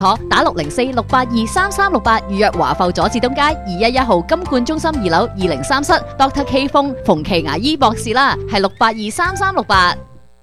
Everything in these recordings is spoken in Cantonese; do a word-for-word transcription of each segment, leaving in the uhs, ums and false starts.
可打六零四六八二三三六八預約華埠佐治東街二一一號金冠中心二樓二零三室 Doctor K 風馮奇牙醫博士啦，係六八二三三六八。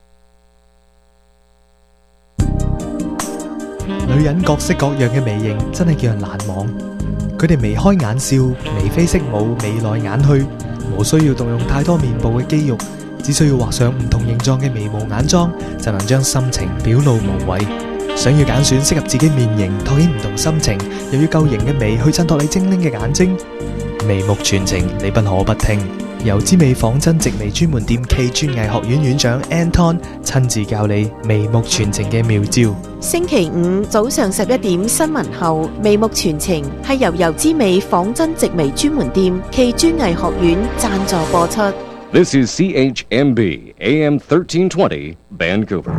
女人各式各樣嘅眉形真係叫人難忘，佢哋眉開眼笑、眉飛色舞、眉來眼去，無需要動用太多面部嘅肌肉，只需要畫上唔同形狀嘅眉毛眼妝，就能將心情表露無遺。想要揀選適合自己面型，托起唔同心情，又要夠型嘅眉去襯托你精靈嘅眼睛，眉目傳情你不可不聽。由之美仿真直眉專門店暨專藝學院院長 Anton 親自教你眉目傳情嘅妙招。 星期五早上十一點新聞後，眉目傳情係由由之美仿真直眉專門店暨專藝學院贊助播出。 This is C H M B A M thirteen twenty Vancouver。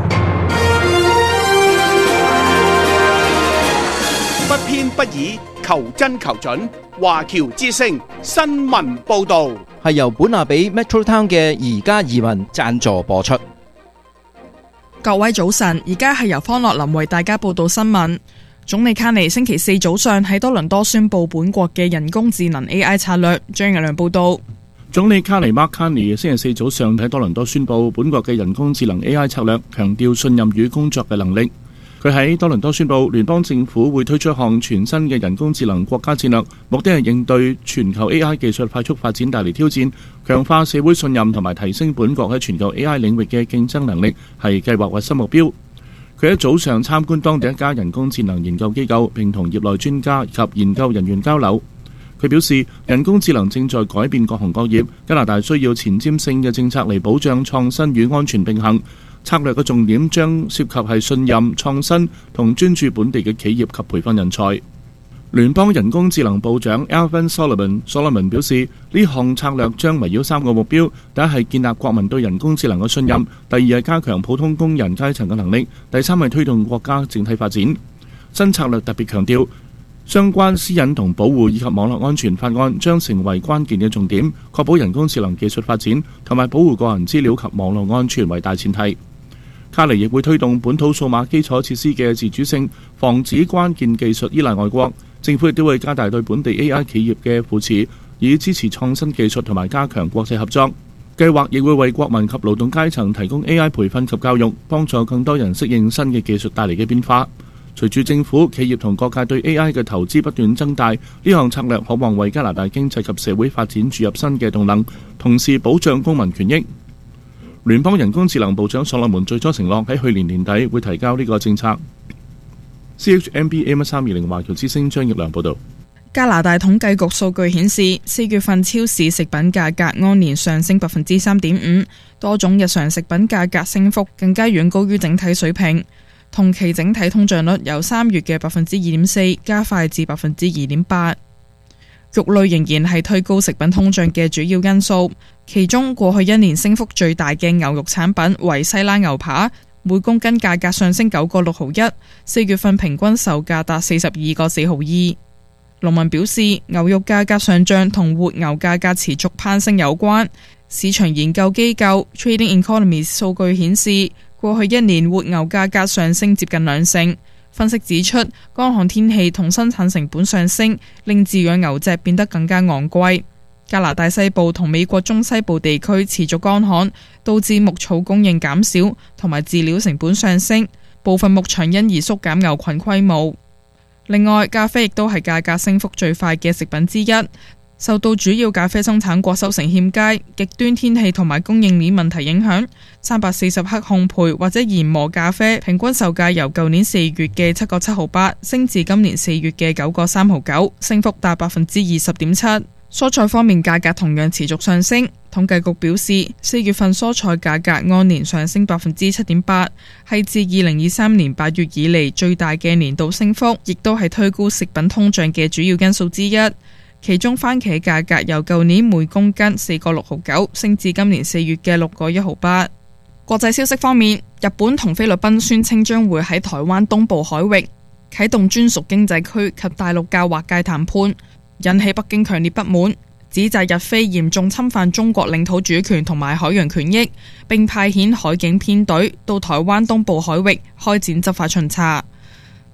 不偏不倚，求真求準。華僑之聲新聞報導係由本拿比 Metro Town 嘅宜家移民贊助播出。 各位早晨，而家係由方樂林為大家報道新聞。總理卡尼星期四早上喺多倫多宣布本國嘅人工智能 A I 策略。張日良報道。 總理卡尼 Mark Carney 星期四早上喺多倫多宣布本國嘅人工智能 A I 策略，強調信任與工作嘅能力。佢喺多倫多宣布，聯邦政府會推出一項全新嘅人工智能國家戰略，目的係應對全球 A I 技術快速發展帶嚟挑戰，強化社會信任同埋提升本國喺全球 A I 領域嘅競爭能力，係計劃核心目標。佢喺早上參觀當地一家人工智能研究機構，並同業內專家及研究人員交流。佢表示，人工智能正在改變各行各業，加拿大需要前瞻性嘅政策嚟保障創新與安全並行。策略嘅重點將涉及係信任、創新同專注本地嘅企業及培訓人才。聯邦人工智能部長 Alvin Sullivan Solomon 表示，呢項策略將圍繞三個目標：第一係建立國民對人工智能嘅信任；第二係加強普通工人階層嘅能力；第三係推動國家整體發展。新策略特別強調，相關私隱同保護以及網絡安全法案將成為關鍵嘅重點，確保人工智能技術發展同埋保護個人資料及網絡安全為大前提。卡尼亦會推動本土數碼基礎設施嘅自主性，防止關鍵技術依賴外國。政府亦都會加大對本地 A I 企業嘅扶持，以支持創新技術同埋加強國際合作。計劃亦會為國民及勞動階層提供 A I 培訓及教育，幫助更多人適應新嘅技術帶嚟嘅變化。隨住政府、企業同各界對 A I 嘅投資不斷增大，呢項策略可望為加拿大經濟及社會發展注入新嘅動能，同時保障公民權益。聯邦人工智能部長所羅門最初承諾喺去年年底會提交呢個政策。C H M B A M 三二零華僑之聲張奕良報道。 加拿大統計局數據顯示，四月份超市食品價格按年上升百分之三點五，多種日常食品價格升幅更加遠高於整體水平。同期整體通脹率由三月嘅百分之二點四加快至百分之二點八。肉類仍然係推高食品通脹嘅主要因素，其中過去一年升幅最大嘅牛肉產品為西冷牛扒，每公斤價格上升九個六毫一，四月份平均售價達四十二個四毫二。農民表示，牛肉價格上漲同活牛價格持續攀升有關。市場研究機構 Trading Economies 數據顯示，過去一年活牛價格上升接近兩成。分析指出，乾旱天氣同生產成本上升，令飼養牛隻變得更加昂貴。加拿大西部同美國中西部地區持續乾旱，導致牧草供應減少，同埋飼料成本上升，部分牧場因而縮減牛群規模。另外，咖啡亦都係價格升幅最快嘅食品之一。受到主要咖啡生產國收成欠佳、極端天氣同埋供應鏈問題影響，三百四十克烘焙或者研磨咖啡平均售價由舊年四月嘅七個七毫八升至今年四月嘅九個三毫九，升幅達百分之二十點七。蔬菜方面價格同樣持續上升，統計局表示，四月份蔬菜價格按年上升百分之七點八，係自二零二三年八月以嚟最大嘅年度升幅，亦都係推高食品通脹嘅主要因素之一。其中番茄價格由舊年每公斤四個六毫九升至今年四月嘅六個一毫八。國際消息方面，日本同菲律賓宣稱將會喺台灣東部海域啟動專屬經濟區及大陸界劃界談判，引起北京強烈不滿，指責日菲嚴重侵犯中國領土主權同埋海洋權益，並派遣海警編隊到台灣東部海域開展執法巡查。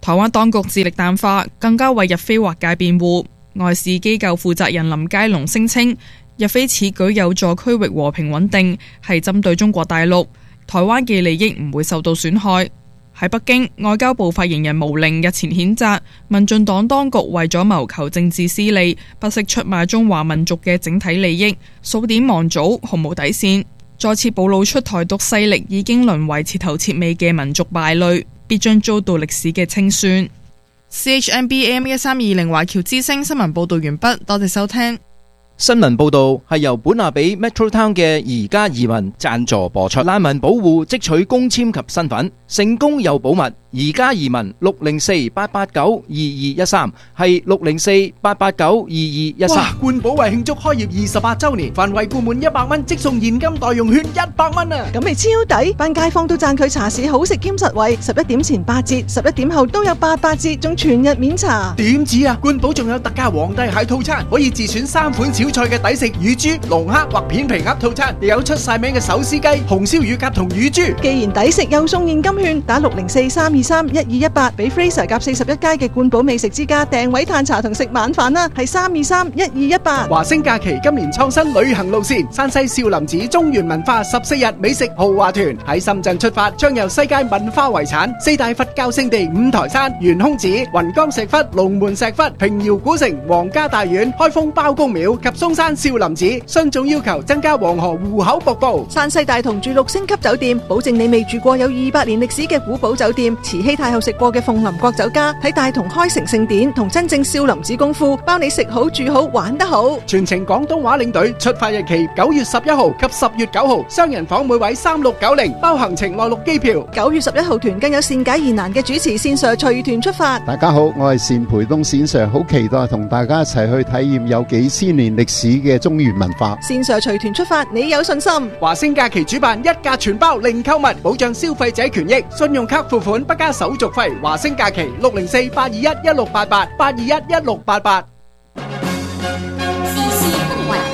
台灣當局致力淡化，更加為日菲劃界辯護。外事機構負責人林佳龍聲稱，日菲此舉有助區域和平穩定，係針對中國大陸，台灣嘅利益唔會受到損害。喺北京，外交部發言人毛寧日前譴責民進黨當局為咗謀求政治私利，不惜出賣中華民族嘅整體利益，數典忘祖，毫無底線，再次暴露出台獨勢力已經淪為徹頭徹尾嘅民族敗類，必將遭到歷史嘅清算。C H M B A M 一三二零華僑之聲新聞報道完畢，多謝收聽。 新聞報道係由本亞比 Metro Town 嘅宜家移民贊助播出。難民保護即取公簽及身份，成功又保密。宜家移民六零四八八九二二一三係六零四八八九二二一三。 哇！冠寶為慶祝開業二十八周年，凡惠顧滿一百蚊即送現金代用券一百蚊啊！ 咁咪超抵，班街坊都讚佢茶市好食兼實惠。十一點前八折，十一點後都有八八折，仲全日免茶。 點止啊！冠寶仲有特價皇帝蟹套餐，可以自選三款小菜嘅抵食乳豬、龍蝦或片皮鴨套餐，又有出晒名嘅手撕雞、紅燒乳鴿同乳豬。 既然抵食又送現金券，打六零四三二三一二一八，俾 Fraser 夾四十一街嘅冠寶美食之家訂位嘆茶同食晚飯啦，係三二三一二一八。 華星假期今年創新旅行路線，山西少林寺中原文化十四日美食豪華團喺深圳出發，暢遊世界文化遺產、四大佛教聖地五台山、懸空寺、雲岡石窟、龍門石窟、平遙古城、皇家大院、開封包公廟及嵩山少林寺。信眾要求增加黃河戶口瀑布。 山西大同住六星級酒店，保證你未住過有二百年歷史嘅古堡酒店，慈禧太后食過嘅鳳林國酒家，睇大同開城聖典同真正少林寺功夫，包你食好住好玩得好。 全程廣東話領隊，出發日期九月十一號及十月九號，雙人房每位三六九零，包行程內陸機票。 九月十一號團更有善解疑難嘅主持線上隨團出發。 大家好，我係單培東線上，好期待同大家一齊去體驗有幾千年歷史嘅中原文化。 線上隨團出發，你有信心？ 華星假期主辦一價全包零購物，保障消費者權益，信用卡付款不加手續費。華星假期六零四八二一一六八八八二一一六八八。 時事風雲，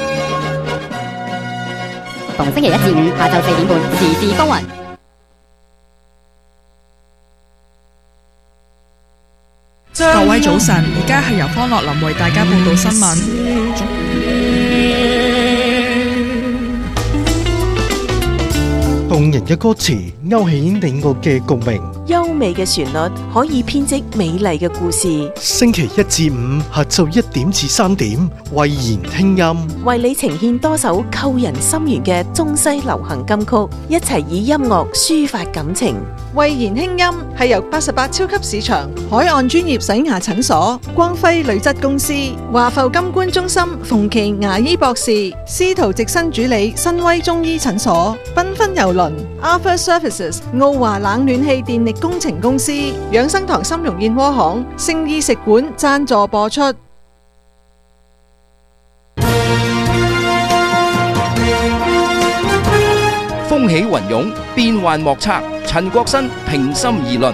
逢星期一至五下晝四點半，時事風雲。 各位早晨，而家係由方樂林為大家報道新聞。 動人嘅歌詞勾起你我嘅共鳴， 優美嘅旋律可以編織美麗嘅故事。 星期一至五下晝一點至三點，慧言聽音， 為你呈現多首扣人心弦嘅中西流行金曲，一齊以音樂抒發感情。 慧言輕音係由八十八超級市場、海岸專業洗牙診所、光輝鋁質公司、華埠金冠中心、馮琦牙醫博士、司徒直新主理、新威中醫診所、繽紛郵輪、Arthur Services、奧華冷暖氣電力工程公司、養生堂參茸燕窩行、聖意食館贊助播出。 風起雲湧，變幻莫測。陳國新平心而論。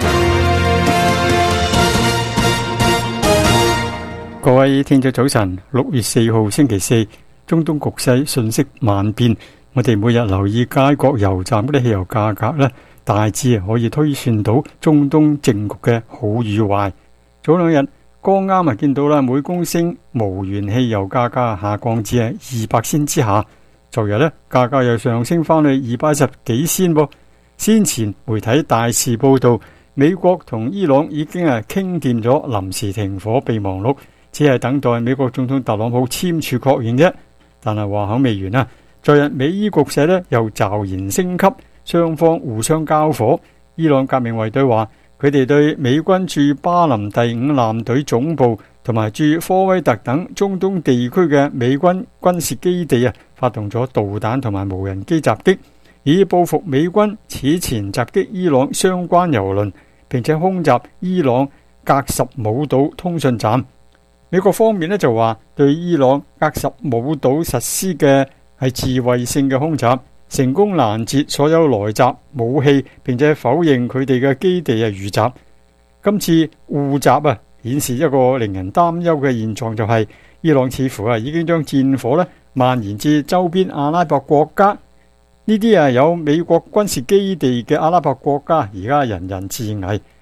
各位聽眾早晨，六月四號星期四，中東局勢瞬息萬變，我哋每日留意街角油站嗰啲汽油價格咧，大致可以推算到中東政局嘅好與壞。早兩日剛啱啊見到啦，每公升無鉛汽油價格下降至係二百仙之下，昨日咧價格又上升翻去二百一十幾仙噃。先前媒體大肆報道，美國同伊朗已經係傾掂咗臨時停火備忘錄，只係等待美國總統特朗普簽署確認啫。但係話口未完啊，昨日美伊局勢咧又驟然升級，雙方互相交火。伊朗革命衛隊話，佢哋對美軍駐巴林第五艦隊總部同埋駐科威特等中東地區嘅美軍軍事基地啊，發動咗導彈同埋無人機襲擊，以報復美軍此前襲擊伊朗相關油輪，並且空襲伊朗格什姆島通訊站。美國方面呢就話，對伊朗格什姆島實施嘅係自衛性嘅空襲，成功攔截所有來襲武器，並且否認佢哋嘅基地係遇襲。今次互襲啊，顯示一個令人擔憂嘅現狀，就係伊朗似乎啊已經將戰火咧蔓延至周邊阿拉伯國家。呢啲啊有美國軍事基地嘅阿拉伯國家，而家人人自危，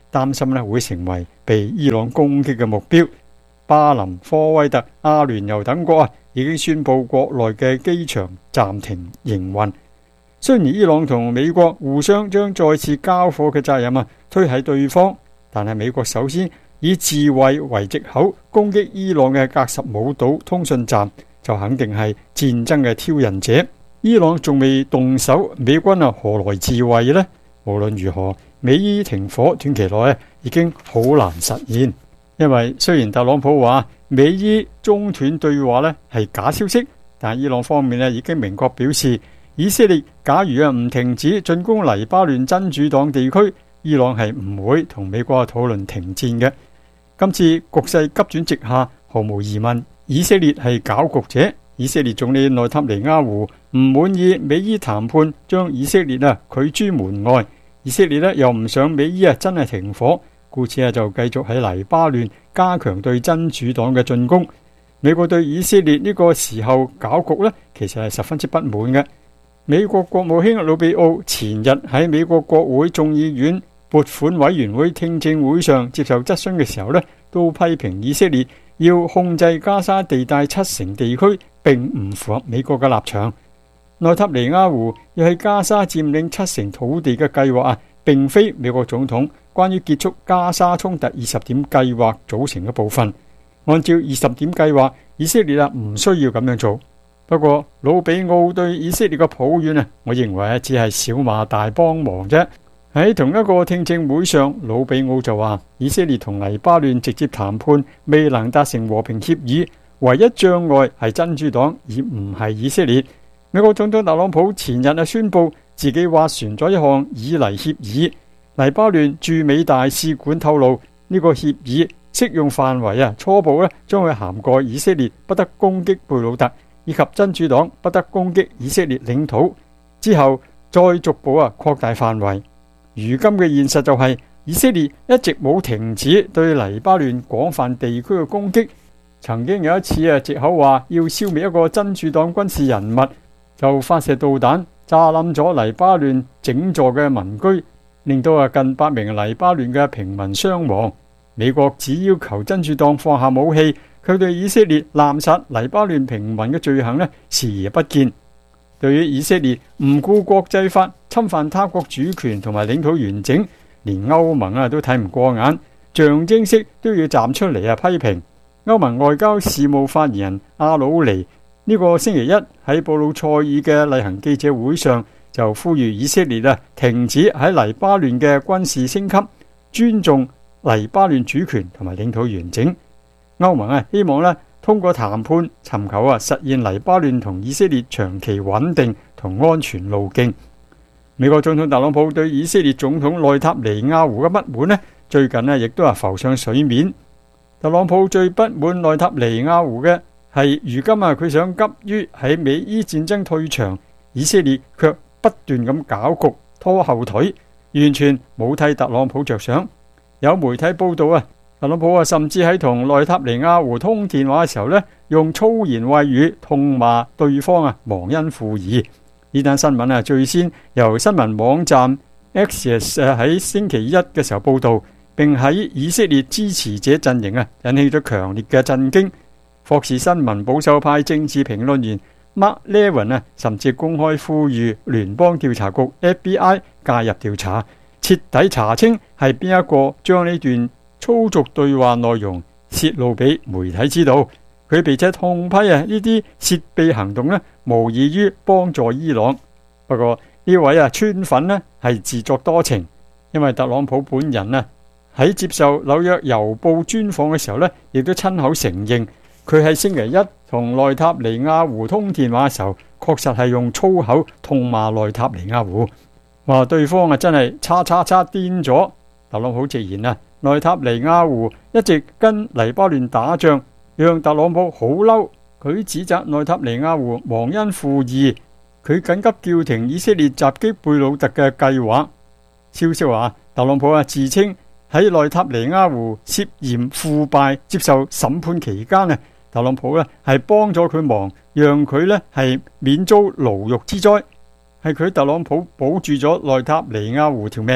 擔心咧會成為被伊朗攻擊嘅目標。巴林、科威特、阿聯酋等國啊，已經宣布國內嘅機場暫停營運。雖然伊朗同美國互相將再次交火嘅責任啊推喺對方，但係美國首先以自衛為藉口攻擊伊朗嘅格什姆島通訊站，就肯定係戰爭嘅挑釁者。伊朗仲未動手，美軍啊何來自衛呢？無論如何，美伊停火短期內已經好難實現。因為雖然特朗普話美伊中斷對話咧係假消息，但伊朗方面咧已經明確表示，以色列假如啊唔停止進攻黎巴嫩真主黨地區，伊朗係唔會同美國討論停戰嘅。今次局勢急轉直下，毫無疑問，以色列係攪局者。以色列總理內塔尼亞胡唔滿意美伊談判，將以色列啊拒諸門外。以色列咧又唔想美伊啊真係停火，故此啊就繼續喺黎巴嫩加強對真主黨嘅進攻。美國對以色列呢個時候攪局呢，其實係十分之不滿嘅。美國國務卿魯比奧前日喺美國國會眾議院撥款委員會聽證會上接受質詢嘅時候呢，都批評以色列要控制加沙地帶七成地區並唔符合美國嘅立場。內塔尼亞胡要喺加沙佔領七成土地嘅計劃啊，並非美國總統關於結束加沙衝突二十點計劃組成嘅部分。按照二十點計劃，以色列啊唔需要咁樣做。不過魯比奧對以色列嘅抱怨啊，我認為只係小馬大幫忙啫。喺同一個聽證會上，魯比奧就話以色列同黎巴嫩直接談判未能達成和平協議，唯一障礙係真主黨，而唔係以色列。美國總統特朗普前日啊宣布自己斡旋咗一項以黎協議。黎巴嫩駐美大使館透露，呢個協議適用範圍啊初步咧將會涵蓋以色列不得攻擊貝魯特，以及真主黨不得攻擊以色列領土。之後再逐步啊擴大範圍。如今嘅現實就係、是、以色列一直冇停止對黎巴嫩廣泛地區嘅攻擊。曾經有一次啊藉口話要消滅一個真主黨軍事人物，就發射導彈炸冧咗黎巴嫩整座嘅民居，令到啊近百名黎巴嫩嘅平民傷亡。美國只要求真主黨放下武器，佢對以色列濫殺黎巴嫩平民嘅罪行呢視而不見。對於以色列唔顧國際法，侵犯他國主權同埋領土完整，連歐盟啊都睇唔過眼，象徵式都要站出嚟啊批評。歐盟外交事務發言人阿魯尼呢個星期一喺布魯塞爾嘅例行記者會上就呼籲以色列啊停止喺黎巴嫩嘅軍事升級，尊重黎巴嫩主權同埋領土完整。歐盟啊希望咧通過談判尋求啊實現黎巴嫩同以色列長期穩定同安全路徑。美國總統特朗普對以色列總統內塔尼亞胡嘅不滿咧，最近咧亦都係浮上水面。特朗普最不滿內塔尼亞胡嘅係，如今啊佢想急於喺美伊戰爭退場，以色列卻不斷咁搞局拖後腿，完全冇替特朗普着想。有媒體報道啊，特朗普啊甚至喺同內塔尼亞胡通電話嘅時候咧，用粗言穢語痛罵對方啊忘恩負義。呢單新聞啊最先由新聞網站 Axios 喺星期一嘅時候報道，並喺以色列支持者陣營啊引起咗強烈嘅震驚。霍士新聞保守派政治評論員 Mark Levin 啊甚至公開呼籲聯邦調查局 F B I 介入調查，徹底查清係邊一個將呢段粗俗對話內容泄露俾媒體知道。佢並且痛批啊呢啲竊秘行動呢無異於幫助伊朗。不過呢位啊川粉呢係自作多情，因為特朗普本人啊喺接受紐約郵報專訪嘅時候呢，亦都親口承認佢喺星期一同內塔尼亞胡通電話嘅時候，確實係用粗口痛罵內塔尼亞胡，話對方啊真係叉叉叉癲咗。特朗普直言啊，內塔尼亞胡一直跟黎巴嫩打仗，讓特朗普好嬲。佢指責內塔尼亞胡忘恩負義，佢緊急叫停以色列襲擊貝魯特嘅計劃。消息話，特朗普啊自稱喺內塔尼亞胡涉嫌腐敗接受審判期間啊，特朗普咧係幫咗佢忙，讓佢咧係免遭牢獄之災，係佢特朗普保住咗內塔尼亞胡條命。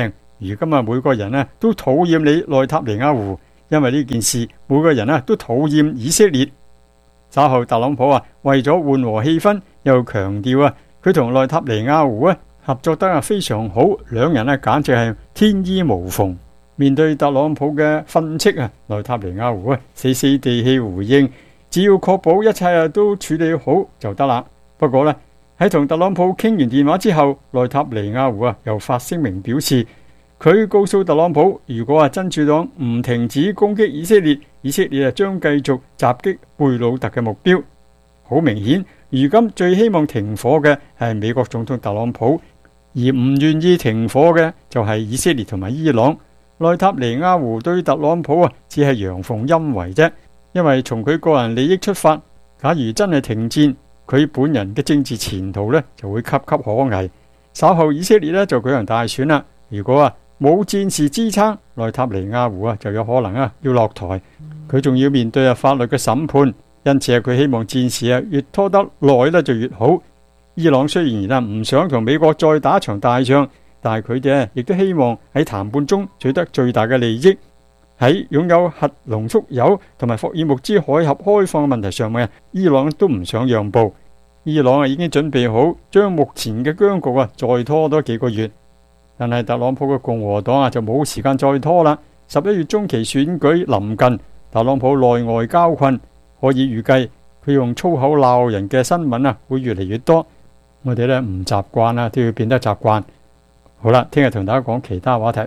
如今啊，每個人啊都討厭你內塔尼亞胡，因為呢件事，每個人啊都討厭以色列。稍後特朗普啊為咗緩和氣氛，又強調啊佢同內塔尼亞胡啊合作得啊非常好，兩人啊簡直係天衣無縫。面對特朗普嘅訓斥啊，內塔尼亞胡啊死死地氣回應，只要確保一切啊都處理好就得啦。不過呢，喺同特朗普傾完電話之後，內塔尼亞胡啊又發聲明表示，佢告訴特朗普，如果啊真主黨唔停止攻擊以色列，以色列啊將繼續襲擊貝魯特嘅目標。好明顯，如今最希望停火嘅係美國總統特朗普，而唔願意停火嘅就係以色列同埋伊朗。內塔尼亞胡對特朗普啊只係陽奉陰違啫，因為從佢個人利益出發，假如真係停戰，佢本人嘅政治前途呢就會岌岌可危。稍後以色列呢就舉行大選啦，如果啊冇戰事支撐，內塔尼亞胡啊就有可能啊要落台，佢仲要面對啊法律嘅審判，因此啊佢希望戰事啊越拖得耐呢就越好。伊朗雖然啊唔想同美國再打場大仗，但係佢哋亦都希望喺談判中取得最大嘅利益。喺擁有核濃縮鈾同埋霍爾木茲海峽開放嘅問題上面，伊朗都唔想讓步。伊朗啊已經準備好將目前嘅僵局啊再拖多幾個月，但係特朗普嘅共和黨啊就冇時間再拖啦。十一月中期選舉臨近，特朗普內外交困，可以預計佢用粗口鬧人嘅新聞啊會越嚟越多。我哋呢唔習慣啦，都要變得習慣。好啦，聽日同大家講其他話題。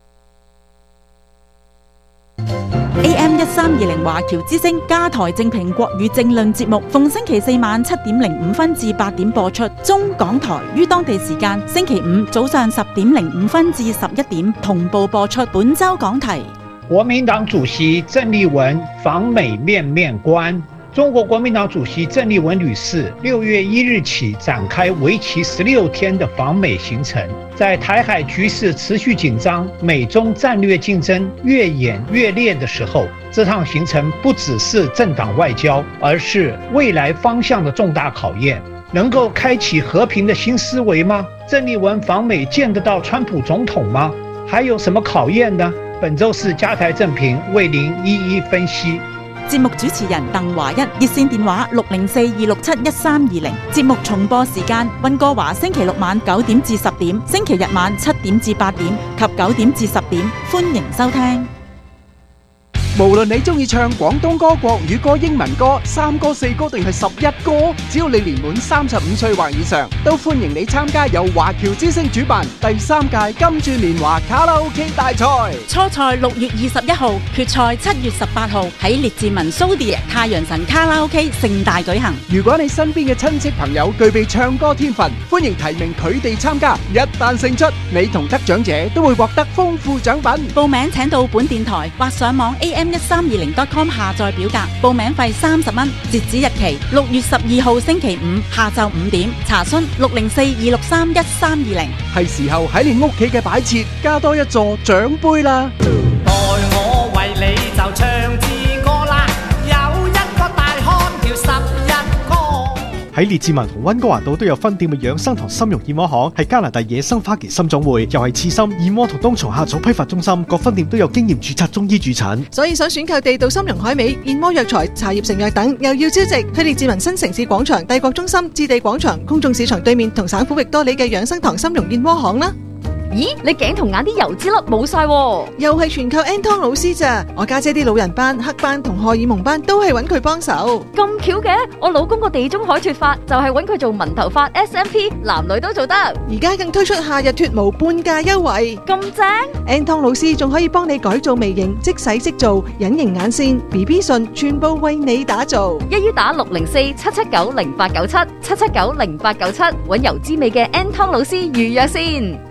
A M 一三二零華僑之聲加台正評國語政論節目，逢星期四晚七點零五分至八點播出。中港台於當地時間星期五早上十點零五分至十一點同步播出。本周講題： 國民黨主席鄭麗文訪美面面觀。中國國民黨主席鄭麗文女士六月一日起展開為期十六天的訪美行程。在台海局勢持續緊張、美中戰略競爭越演越烈的時候，這趟行程不只是政黨外交，而是未來方向的重大考驗。能夠開啟和平的新思維嗎？鄭麗文訪美見得到川普總統嗎？還有什麼考驗呢？本週是加台正評為您一一分析。 節目主持人鄧華一，熱線電話六零四二六七一三二零。節目重播時間：溫哥華星期六晚九點至十點，星期日晚七點至八點及九點至十點。歡迎收聽。 無論你中意唱廣東歌、國語歌、英文歌、三歌、四歌定係十一歌，只要你年滿三十五歲或以上，都歡迎你參加由華僑之聲主辦第三屆金鑽年華卡拉 OK 大賽。 初賽六月二十一號，決賽七月十八號喺列治文蘇迪太陽神卡拉 OK 盛大舉行。 如果你身邊嘅親戚朋友具備唱歌天分，歡迎提名佢哋參加。一旦勝出，你同得獎者都會獲得豐富獎品。 報名請到本電台或上網 A M 一三二零 dot com 下載表格，報名費三十蚊，截止日期六月十二號星期五下晝五點。查詢六零四二六三一三二零。 係時候喺你屋企嘅擺設加多一座獎杯啦！ 待我為你就唱支歌啦，有一個大漢叫十一哥。 喺列治文同溫哥華島都有分店嘅養生堂參茸燕窩行，係加拿大野生花旗參種會，又係刺參、燕窩同冬蟲夏草批發中心，各分店都有經驗註冊中醫主診。 所以想選購地道參茸海味、燕窩藥材、茶葉成藥等，又要招值，去列治文新城市廣場、帝國中心、置地廣場、公眾市場對面同省府域多里嘅養生堂參茸燕窩行啦。 咦，你頸同眼啲油脂粒冇晒喎， 又係全靠 Anton 老師咋？我家姐啲老人斑、黑斑同荷爾蒙斑都係揾佢幫手。 咁巧嘅，我老公個地中海脫髮就係揾佢做紋頭髮 S M P， 男女都做得。 而家更推出夏日脫毛半價優惠， 咁正 ！Anton 老師仲可以幫你改造眉形、即洗即做、隱形眼線、B B 唇，全部為你打造。 一於打六零四七七九零八九七七七九零八九七，揾油脂美嘅 Anton 老師預約先。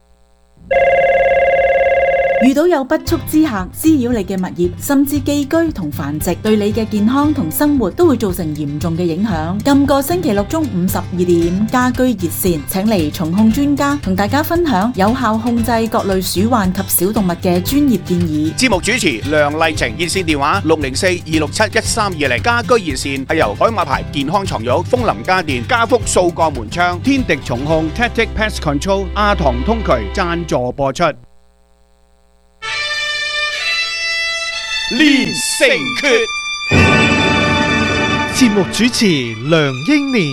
遇到有不速之客滋擾你嘅物業，甚至寄居同繁殖，對你嘅健康同生活都會造成嚴重嘅影響。今個星期六中午十二點，家居熱線請嚟蟲控專家同大家分享有效控制各類鼠患及小動物嘅專業建議。 節目主持梁麗晴，熱線電話六零四二六七一三二零。家居熱線係由海馬牌健康床褥、楓林家電、家福掃過門窗、天敵蟲控、Tactic Pest Control、阿唐通渠贊助播出。 練成訣。 節目主持梁英年。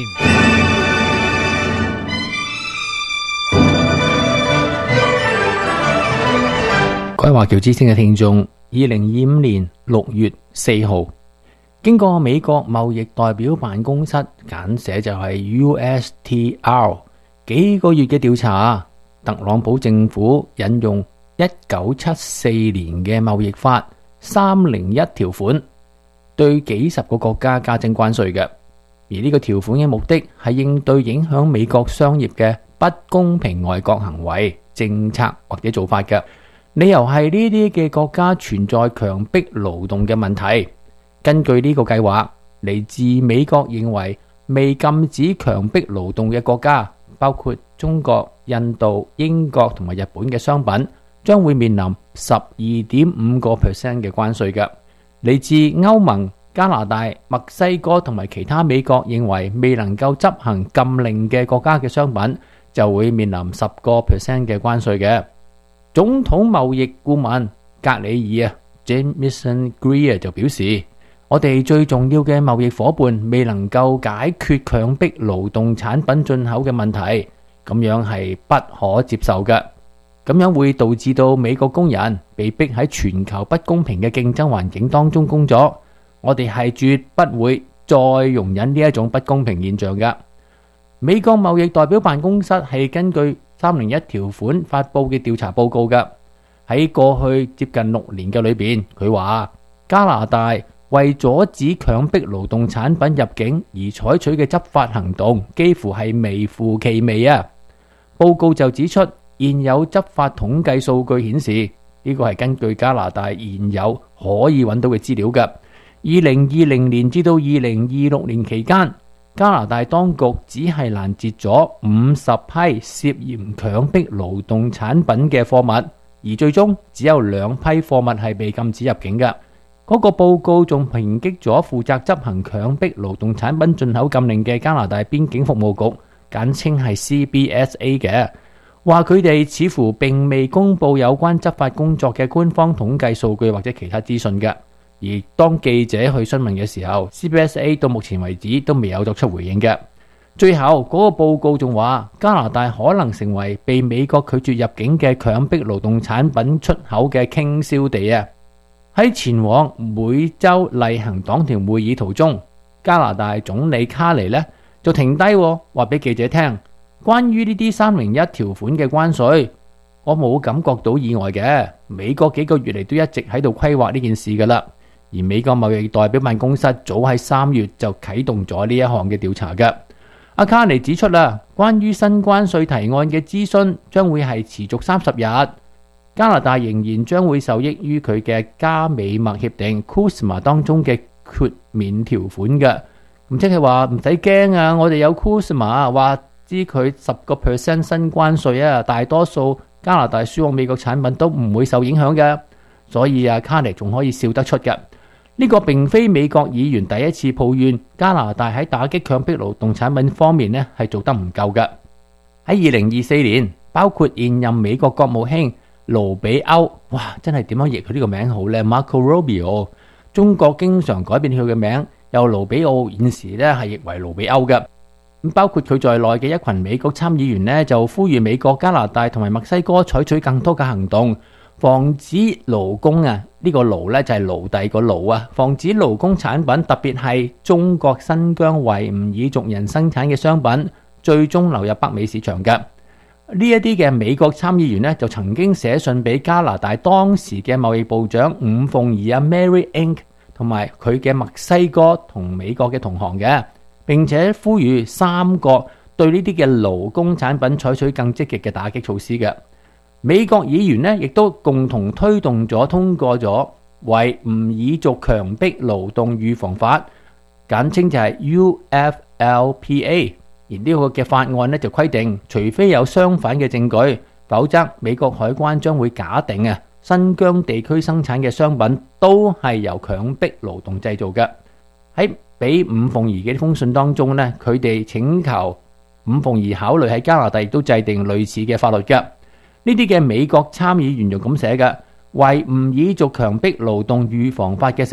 各位華僑之聲嘅聽眾，二零二五年六月四號，經過美國貿易代表辦公室簡寫就係 U S T R 幾個月嘅調查，特朗普政府引用一九七四年嘅貿易法三零一條款，對幾十個國家加徵關稅嘅。而呢個條款嘅目的係應對影響美國商業嘅不公平外國行為、政策或者做法嘅。理由係呢啲嘅國家存在強迫勞動嘅問題。根據呢個計劃，嚟自美國認為未禁止強迫勞動嘅國家，包括中國、印度、英國同埋日本嘅商品，將會面臨十二點五個 percent 嘅關稅嘅。嚟自歐盟、加拿大、墨西哥同埋其他美國認為未能夠執行禁令嘅國家嘅商品，就會面臨十個 percent 嘅關稅嘅。總統貿易顧問格里爾啊 Jamieson Greer 就表示，我哋最重要嘅貿易夥伴未能夠解決強迫勞動產品進口嘅問題，咁樣係不可接受嘅。咁樣會導致到美國工人被逼喺全球不公平嘅競爭環境當中工作。我哋係絕不會再容忍呢一種不公平現象嘅。美國貿易代表辦公室係根據三零一條款發佈嘅調查報告嘅。喺過去接近六年嘅裏邊，佢話加拿大為阻止強迫勞動產品入境而採取嘅執法行動幾乎係微乎其微啊。報告就指出，現有執法統計數據顯示，呢個係根據加拿大現有可以揾到嘅資料嘅。二零二零年至到二零二六年期間，加拿大當局只係攔截咗五十批涉嫌強迫勞動產品嘅貨物，而最終只有兩批貨物係被禁止入境嘅。嗰個報告仲抨擊咗負責執行強迫勞動產品進口禁令嘅加拿大邊境服務局，簡稱係 C B S A 嘅，話佢哋似乎並未公布有關執法工作嘅官方統計數據或者其他資訊嘅。而當記者去詢問嘅時候 ，C B S A 到目前為止都未有作出回應嘅。最後嗰個報告仲話，加拿大可能成為被美國拒絕入境嘅強迫勞動產品出口嘅傾銷地啊！喺前往每週例行黨團會議途中，加拿大總理卡尼呢就停低話俾記者聽，關於呢啲三零一條款嘅關稅，我冇感覺到意外嘅。美國幾個月嚟都一直喺度規劃呢件事噶啦。而美國貿易代表辦公室早喺三月就啟動咗呢一項嘅調查嘅。阿卡尼指出啦，關於新關稅提案嘅諮詢將會係持續三十日，加拿大仍然將會受益於佢嘅加美墨協定 C U S M A 當中嘅豁免條款嘅。咁即係話唔使驚啊，我哋有 C U S M A 話知佢十個 percent 新關稅啊，大多數加拿大輸往美國產品都唔會受影響嘅。所以阿卡尼仲可以笑得出嘅。呢個並非美國議員第一次抱怨加拿大喺打擊強迫勞動產品方面呢係做得唔夠嘅。喺二零二四年，包括現任美國國務卿盧比歐，哇，真係點樣譯佢呢個名好呢？ Marco Rubio， 中國經常改變佢嘅名，由盧比奧現時呢係譯為盧比歐嘅。咁包括佢在內嘅一群美國參議員呢，就呼籲美國、加拿大同埋墨西哥採取更多嘅行動，防止勞工啊，呢、這個勞呢就係奴隸個勞啊，防止勞工產品，特別係中國新疆維吾爾族人生產嘅商品，最終流入北美市場嘅。呢一啲嘅美國參議員呢，就曾經寫信俾加拿大當時嘅貿易部長伍鳳儀啊 Mary Inc 同埋佢嘅墨西哥同美國嘅同行嘅，並且呼籲三國對呢啲嘅勞工產品採取更積極嘅打擊措施嘅。美國議員呢亦都共同推動咗通過咗維吾爾族強迫勞動預防法，簡稱就係 U F L P A。而呢個嘅法案呢就規定，除非有相反嘅證據，否則美國海關將會假定啊新疆地區生產嘅商品都係由強迫勞動製造嘅。喺俾伍鳳儀嘅呢封信當中呢，佢哋請求伍鳳儀考慮喺加拿大亦都制定類似嘅法律嘅。呢啲嘅美國參議員就咁寫嘅， 維吾爾族強迫勞動預防法嘅